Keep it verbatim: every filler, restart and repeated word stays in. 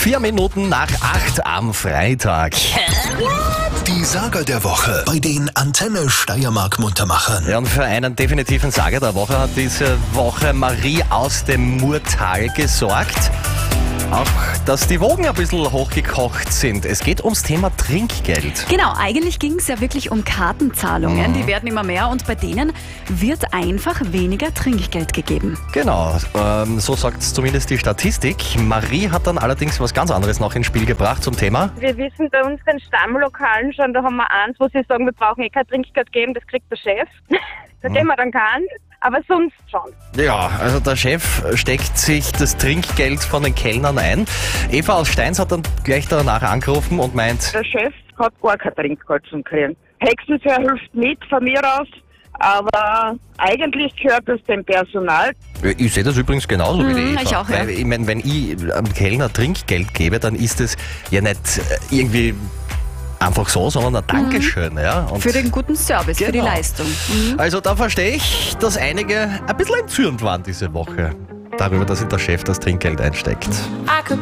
Vier Minuten nach acht am Freitag. Die Saga der Woche bei den Antenne Steiermark Muntermachern. Ja, und für einen definitiven Saga der Woche hat diese Woche Marie aus dem Murtal gesorgt. Auch, dass die Wogen ein bisschen hochgekocht sind. Es geht ums Thema Trinkgeld. Genau, eigentlich ging es ja wirklich um Kartenzahlungen. Mhm. Die werden immer mehr und bei denen wird einfach weniger Trinkgeld gegeben. Genau, ähm, so sagt es zumindest die Statistik. Marie hat dann allerdings was ganz anderes noch ins Spiel gebracht zum Thema. Wir wissen bei unseren Stammlokalen schon, da haben wir eins, wo sie sagen, wir brauchen eh kein Trinkgeld geben, das kriegt der Chef. Da geben wir dann keinen, aber sonst schon. Ja, also der Chef steckt sich das Trinkgeld von den Kellnern ein. Eva aus Steins hat dann gleich danach angerufen und meint, Der Chef hat gar kein Trinkgeld zum Kriegen. Hexenfair hilft mit von mir aus, aber eigentlich gehört es dem Personal. ich sehe das übrigens genauso wie die Mhm, Eva. ich auch, ja. Weil, ich meine, wenn ich am Kellner Trinkgeld gebe, dann ist es ja nicht äh, irgendwie einfach so, sondern ein Dankeschön. Ja? Und Für den guten Service, für die Genau. Leistung. Mhm. also da verstehe ich, dass einige ein bisschen entzürnt waren diese Woche darüber, dass sich der Chef das Trinkgeld einsteckt. I could